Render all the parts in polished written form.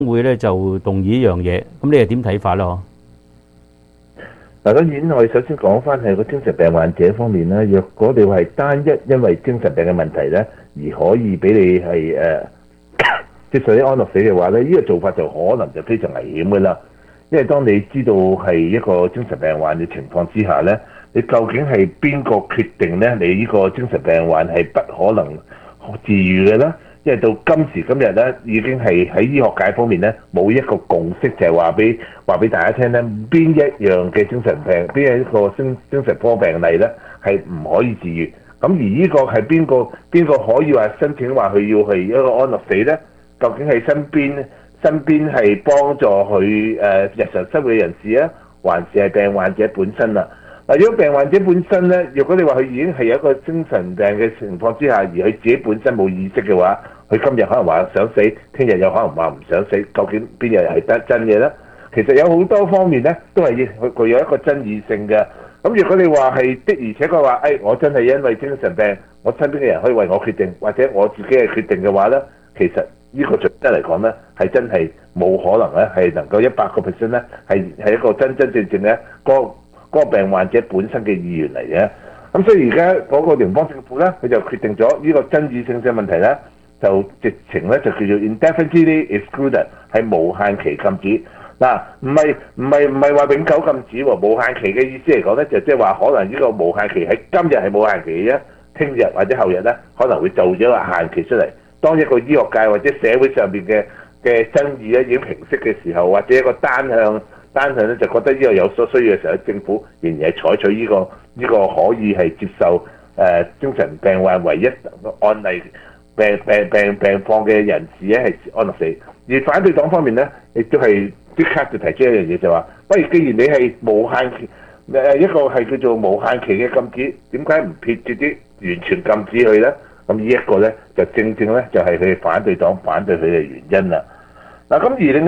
會咧就動議呢樣嘢，咁你係點睇法咧？ 嗱，當然我哋首先講翻係個精神病患者方面啦。若果你話係單一因為精神病嘅問題咧，而可以俾你係接受啲安樂死嘅話咧，呢個做法就可能就非常危險嘅啦。因為當你知道係一個精神病患嘅情況之下咧，你究竟係邊個決定咧？你呢個精神病患係不可能治癒嘅咧？因為到今時今日咧，已經係喺醫學界方面咧冇一個共識，就係話俾大家聽咧，邊一樣嘅精神病，邊一個精神科病例咧係唔可以治癒。咁而呢個係邊個可以話申請話佢要係一個安樂死咧？究竟係身邊係幫助佢日常生活嘅人士啊，還是係病患者本身啊？嗱，如果病患者本身咧，如果你話佢已經係有一個精神病嘅情況之下，而佢自己本身冇意識嘅話，佢今日可能話想死，聽日有可能話唔想死，究竟邊日係真嘅咧？其實有好多方面咧，都係具有一個爭議性嘅。咁如果你話係的，而且佢話，我真係因為精神病，我身邊嘅人可以為我決定，或者我自己係決定嘅話咧，其實呢個準則嚟講咧，係真係冇可能咧，係能夠100%咧，係一個真正咧嗰個病患者本身嘅意願嚟嘅。咁所以而家嗰個聯邦政府咧，佢就決定咗呢個爭議性嘅問題咧，就直情咧就叫做 indefinitely excluded， 係無限期禁止。嗱，唔係話永久禁止喎，無限期嘅意思嚟講咧，就即係話可能呢個無限期喺今日係無限期嘅啫，聽日或者後日咧可能會做咗個限期出嚟。當一個醫學界或者社會上邊嘅爭議咧已經平息嘅時候，或者一個單向咧就覺得呢個有所需要嘅時候，政府仍然係採取呢個可以係接受精神病患唯一案例病況嘅人士咧係安樂死。而反對黨方面咧，亦都係即刻就提出一樣嘢，就話：不如既然你係無限期一個係叫做無限期嘅禁止，點解唔撇住啲完全禁止佢咧？咁呢一個咧就正咧就係佢哋反對黨反對佢嘅原因啦。嗱，咁而另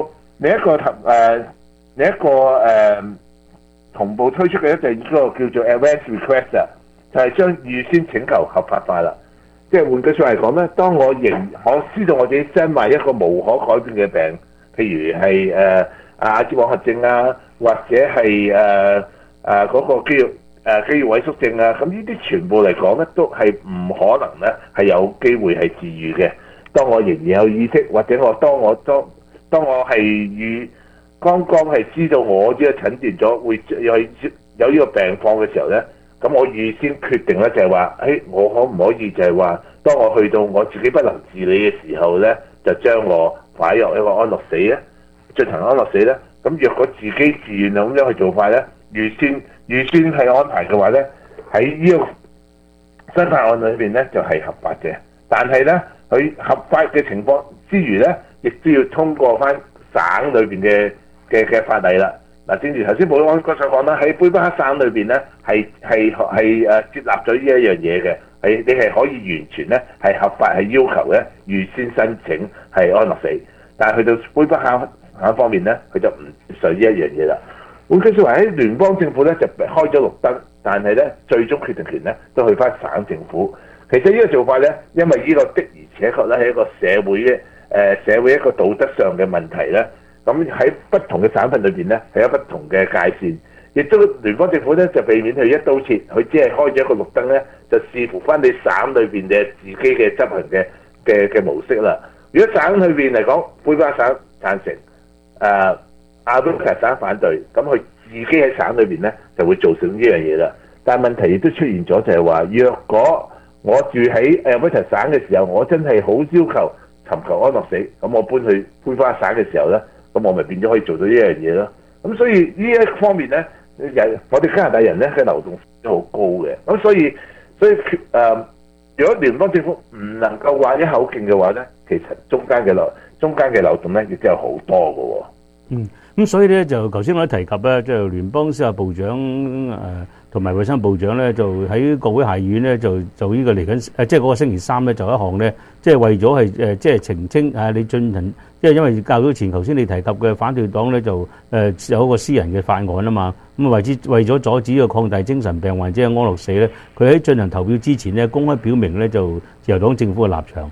一個同步推出嘅就係呢個叫做 advance request 啊，就係將預先請求合法化啦。即係換句説話嚟講咧，當我知道我自己身患一個無可改變嘅病，譬如係阿茲海默症啊，或者係嗰個肌肉萎縮症啊，咁呢啲全部嚟講咧，都係唔可能咧係有機會係治癒嘅。當我仍然有意識，或者當我係剛剛係知道我呢個診斷咗會有呢個病況嘅時候咧，咁我預先決定咧就係話，我可唔可以就係話，當我去到我自己不能自理嘅時候咧，就將我擺入一個安樂死咧，進行安樂死咧。咁若果自己自願咁樣去做法咧，預先係安排嘅話咧，喺呢個新法案裏邊咧就係合法嘅。但係咧，佢合法嘅情況之餘咧，亦都要通過翻省裏邊嘅法例啦。嗱，正如頭先保安局所講啦，喺魁北克省裏邊咧係接納咗呢一樣嘢嘅，你係可以完全咧係合法係要求咧預先申請係安樂死，但係去到魁北克省方面咧，佢就唔接受呢一樣嘢啦。換句説話，喺聯邦政府咧就開咗綠燈，但係咧最終決定權咧都去翻省政府。其實呢個做法咧，因為呢個的而且確咧係一個社會一個道德上嘅問題咧。咁喺不同嘅省份裏邊咧，係有不同嘅界線，亦都聯邦政府咧就避免佢一刀切，佢只係開咗一個綠燈咧，就視乎翻你省裏邊嘅自己嘅執行嘅模式啦。如果省裏邊嚟講，魁北克省贊成，阿拉伯省反對，咁佢自己喺省裏邊咧就會造成呢樣嘢啦。但係問題亦都出現咗，就係話，若果我住喺阿拉伯省嘅時候，我真係好要求尋求安樂死，咁我搬去魁北克省嘅時候咧，咁我咪變咗可以做到呢樣嘢咯。咁所以呢一方面咧，我哋加拿大人咧嘅流動性都好高嘅。咁所以如果聯邦政府唔能夠話一口徑嘅話咧，其實中間嘅流動咧亦都有好多嘅喎。 咁所以咧就頭先我都提及咧，即係聯邦司法部長同埋衞生部長咧，就喺國會下議院咧就呢個嚟緊即係嗰個星期三咧就一項咧，即係為咗係即係澄清你進行，因為較早前頭先你提及嘅反對黨咧就有一個私人嘅法案啊嘛，咁為咗阻止呢個擴大精神病患者嘅安樂死咧，佢喺進行投票之前咧公開表明咧就自由黨政府嘅立場。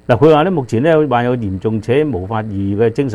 嗱，佢話咧目前咧患有嚴重且無法治癒嘅精神